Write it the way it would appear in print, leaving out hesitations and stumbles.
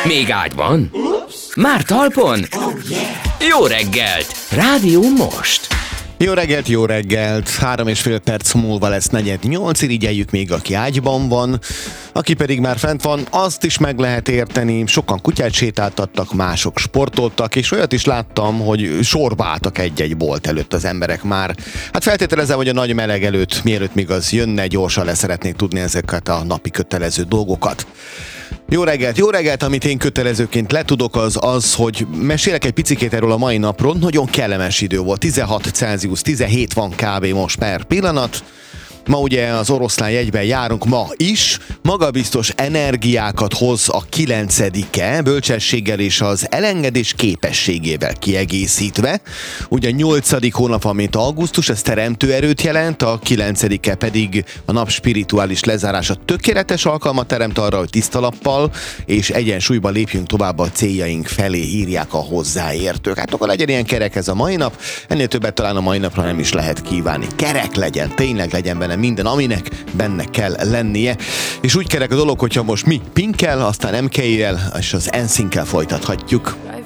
Még ágyban? Már talpon? Jó reggelt! Rádió Most! Jó reggelt, jó reggelt! 3,5 perc múlva lesz 7:40, irigyeljük még, aki ágyban van. Aki pedig már fent van, azt is meg lehet érteni. Sokan kutyát sétáltattak, mások sportoltak, és olyat is láttam, hogy sorba álltak egy-egy bolt előtt az emberek már. Hát feltételezem, hogy a nagy meleg előtt, mielőtt még az jönne, gyorsan leszeretnék tudni ezeket a napi kötelező dolgokat. Jó reggelt, amit én kötelezőként letudok az, hogy mesélek egy picikét erről a mai napról. Nagyon kellemes idő volt, 16 Celsius, 17 van kb. Most per pillanat. Ma ugye az oroszlán jegyben járunk ma is, magabiztos energiákat hoz a 9-e, bölcsességgel és az elengedés képességével kiegészítve. Ugye 8. hónap van, mint augusztus, ez teremtő erőt jelent, a 9-e pedig a nap spirituális lezárása, tökéletes alkalmat teremt arra, hogy tiszta lappal és egyensúlyban lépjünk tovább a céljaink felé, írják a hozzáértők. Hát akkor legyen ilyen kerek ez a mai nap, ennél többet talán a mai napra nem is lehet kívánni. Kerek legyen, tényleg legyen benne minden, aminek benne kell lennie. És úgy kerek a dolog, hogyha most mi Pinkkel, aztán MK-jel és az NSYNC-kel folytathatjuk.